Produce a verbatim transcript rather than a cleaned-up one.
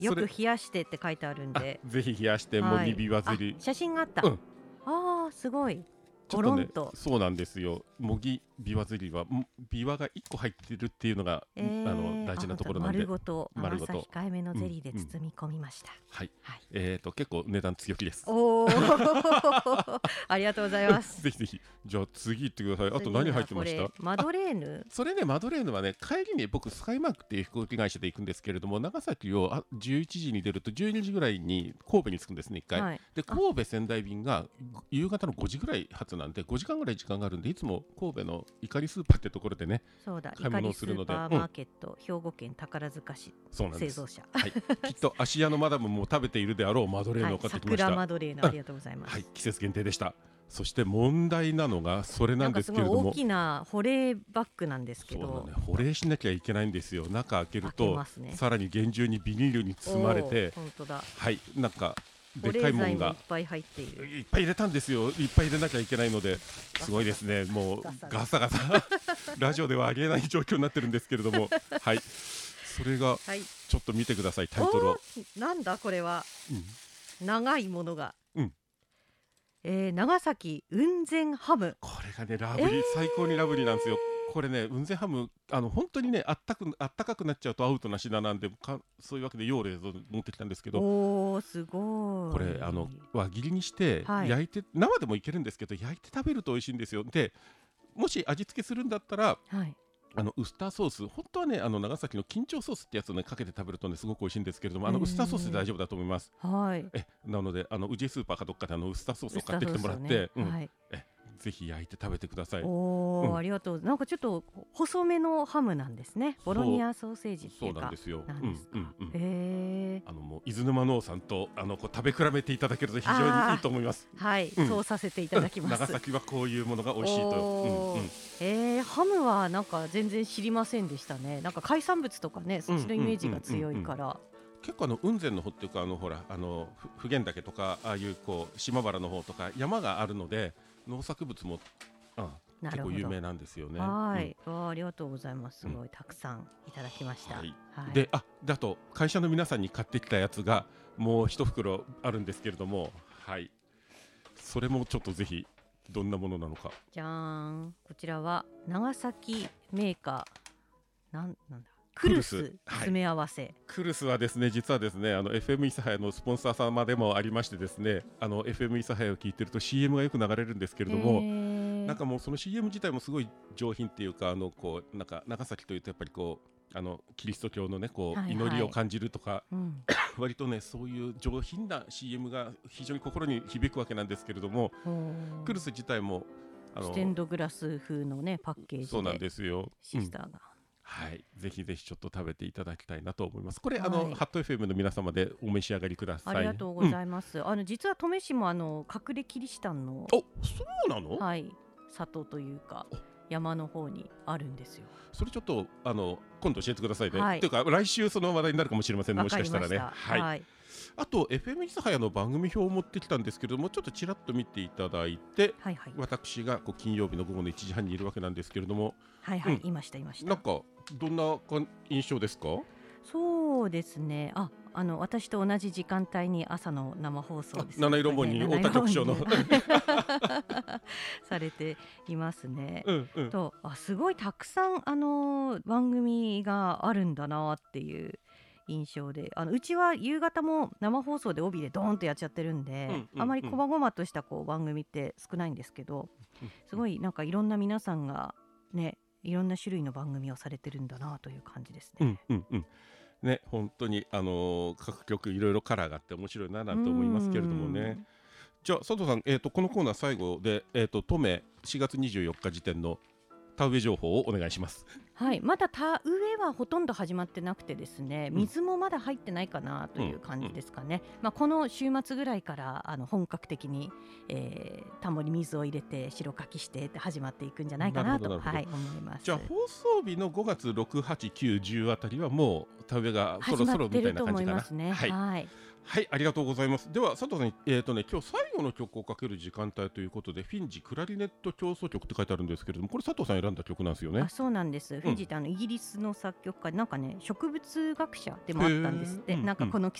よく冷やしてって書いてあるんで、 ぜひ冷やしてもぎびわずり、 写真があった、 うん、 あーすごいちょっとね、そうなんですよ。もぎびわずりはびわがいっこ入ってるっていうのが、えー、あの大事なところなんで、 丸ごと甘さ控えめのゼリーで包み込みました、うんうん、 はい、はい、えーと結構値段強気です。 おありがとうございますぜひぜひ、じゃあ次行ってください。あと何入ってました？ マドレーヌ。 それね、マドレーヌはね、帰りに僕スカイマークっていう飛行機会社で行くんですけれども、長崎をあじゅういちじに出るとじゅうにじぐらいに神戸に着くんですね、いっかい、はい、で神戸仙台便が夕方のごじぐらい発なんでごじかんぐらい時間があるんで、いつも神戸のイカリスーパーってところでね、 そうだ、 買い物をするので、 イカリスーパーマーケット、うん、兵庫県宝塚市製造者、 はい、きっと芦屋のマダムも食べているであろうマドレーヌを買ってきました、 はい、桜マドレーヌありがとうございます、 はい、季節限定でした。そして問題なのがそれなんですけれども、 なんかすごい大きな保冷バッグなんですけど、 そうだね、保冷しなきゃいけないんですよ。中開けると、ね、さらに厳重にビニールに包まれて、 本当だ、 はい、なんかでかいもんがいっぱい入っている、 いっぱい入れたんですよ。いっぱい入れなきゃいけないので、すごいですね。もうガサガサラジオではありえない状況になってるんですけれども、はい、それがちょっと見てください、タイトルを。 なんだこれは、うん、長いものが、 うん、 えー、長崎雲仙ハム、 これがねラブリー、えー、最高にラブリーなんですよ。これね、雲仙ハム、あの本当にね、あったくあったかくなっちゃうとアウトな品なんでか、そういうわけで用例を持ってきたんですけど、 おーすごい、 これあの輪切りにして焼いて、はい、生でもいけるんですけど、焼いて食べると美味しいんですよ。でもし味付けするんだったら、はい、あのウスターソース、本当はね、あの長崎の緊張ソースってやつをねかけて食べるとねすごく美味しいんですけれども、あのウスターソースで大丈夫だと思います。 はい、 えなので、あの宇治スーパーかどっかであのウスターソースを買ってきてもらって、ぜひ焼いて食べてください。 おー、うん、ありがとう。なんかちょっと細めのハムなんですね。ボロニアソーセージっていうか。 そうなんですよ。 へー、 あのもう伊豆沼農産とあのこう食べ比べていただけると非常にいいと思います。 はい、うん、そうさせていただきます。 長崎はこういうものが美味しいと。うんうん、 えー、ハムはなんか全然知りませんでしたね。なんか海産物とかね、そっちのイメージが強いから。 結構あの雲仙の方っていうか、あのほらあの普賢岳とかああいうこう島原の方とか山があるので、農作物もああ結構有名なんですよね。 はい、うん、あ, ありがとうございます。すごいたくさんいただきました。はいはい、で、あ、だと会社の皆さんに買ってきたやつがもう一袋あるんですけれども、はい、それもちょっとぜひどんなものなのか。 じゃーん、こちらは長崎メーカーなんなんだ。クルス詰め合わせ、はい、 クルスはですね、実はですね、あの エフエム 諫早のスポンサー様でもありましてですね、あの エフエム 諫早を聞いてると シーエム がよく流れるんですけれども、なんかもうその シーエム 自体もすごい上品っていうか、あのこうなんか長崎というとやっぱりこうあのキリスト教のねこう、はいはい、祈りを感じるとか、うん、割とねそういう上品な シーエム が非常に心に響くわけなんですけれども、クルス自体もあのステンドグラス風のねパッケージで、 そうなんですよ、 シスターが、うん、 はい、ぜひぜひちょっと食べていただきたいなと思います。これ、はい、あのハット エフエム の皆様でお召し上がりください。 ありがとうございます。うん、あの実は登米市もあの隠れキリシタンの、 お、そうなの？ はい、里というか山の方にあるんですよ。 それちょっとあの今度教えてくださいね。 はい、 というか来週その話題になるかもしれませんね。もしかしたらね。はい。はい、あと エフエム 諫早の番組表を持ってきたんですけれども、ちょっとちらっと見ていただいて、はいはい、私がこう金曜日の午後のいちじはんにいるわけなんですけれども、 はいはい、うん、いましたいました。 なんかどんな印象ですか？ そうですね、あ、あの私と同じ時間帯に朝の生放送ですね、 七色門に太田局長のされていますね。 うんうん、 とあすごいたくさんあの番組があるんだなっていう印象で、あのうちは夕方も生放送で帯でドーンとやっちゃってるんで、うんうんうん、あまりこまごまとしたこう番組って少ないんですけど、すごいなんかいろんな皆さんがね、いろんな種類の番組をされてるんだなという感じですね。 うんうんうんね、本当に、あのー、各局いろいろカラーがあって面白いななんて思いますけれどもね。じゃあ佐藤さん、えー、とこのコーナー最後で、えー、と登米しがつにじゅうよっか時点の田植え情報をお願いします。 はい、まだ田植えはほとんど始まってなくてですね、水もまだ入ってないかなという感じですかね。うんうん、まあ、この週末ぐらいからあの本格的に、えー、田んぼに水を入れて白かきしてって始まっていくんじゃないかなと、はい、思います。 じゃあ放送日のごがつろく、はち、きゅう、じゅうあたりはもう田植えがそろそろみたいな感じかな。 始まってると思いますね。はい、はい、 はい、ありがとうございます。では佐藤さん、えーとね、今日最後の曲をかける時間帯ということで、フィンジクラリネット協奏曲って書いてあるんですけれども、これ佐藤さん選んだ曲なんですよね。 あ、そうなんです。フィンジってあのイギリスの作曲家、なんかね植物学者でもあったんですって。なんかこの